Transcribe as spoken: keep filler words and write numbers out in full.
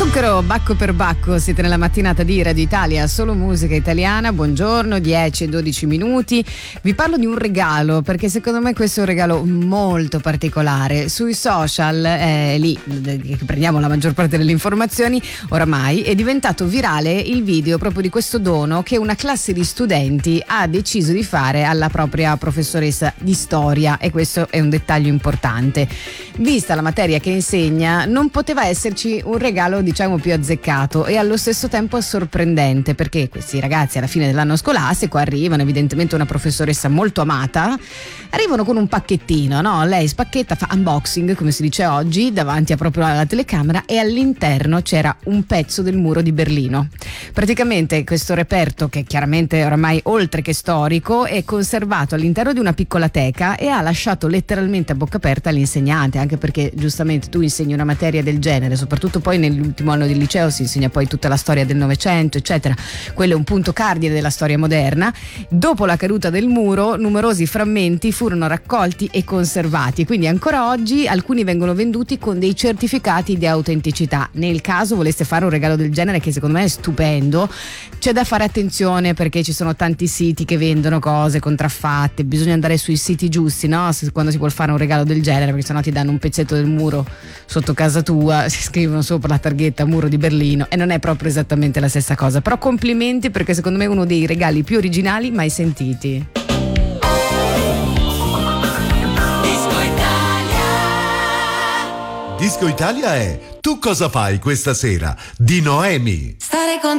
Zucchero, Bacco per Bacco, siete nella mattinata di Radio Italia, solo musica italiana. Buongiorno, dieci e dodici minuti. Vi parlo di un regalo, perché secondo me questo è un regalo molto particolare. Sui social, eh, lì che prendiamo la maggior parte delle informazioni, oramai è diventato virale il video proprio di questo dono che una classe di studenti ha deciso di fare alla propria professoressa di storia, e questo è un dettaglio importante. Vista la materia che insegna, non poteva esserci un regalo diciamo più azzeccato e allo stesso tempo sorprendente, perché questi ragazzi alla fine dell'anno scolastico arrivano, evidentemente una professoressa molto amata, arrivano con un pacchettino, no? Lei spacchetta, fa unboxing come si dice oggi davanti a proprio alla telecamera, e all'interno c'era un pezzo del muro di Berlino. Praticamente questo reperto, che chiaramente oramai oltre che storico, è conservato all'interno di una piccola teca e ha lasciato letteralmente a bocca aperta l'insegnante, anche perché giustamente tu insegni una materia del genere, soprattutto poi nell'ultimo anno del liceo si insegna poi tutta la storia del Novecento eccetera, quello è un punto cardine della storia moderna. Dopo la caduta del muro numerosi frammenti furono raccolti e conservati, quindi ancora oggi alcuni vengono venduti con dei certificati di autenticità. Nel caso voleste fare un regalo del genere, che secondo me è stupendo, c'è da fare attenzione perché ci sono tanti siti che vendono cose contraffatte, bisogna andare sui siti giusti, no? Quando si vuol fare un regalo del genere, perché sennò ti danno un pezzetto del muro sotto casa tua, si scrivono sopra la targhetta muro di Berlino e non è proprio esattamente la stessa cosa. Però complimenti, perché secondo me è uno dei regali più originali mai sentiti. Disco Italia. Disco Italia è Tu cosa fai questa sera di Noemi. Stare con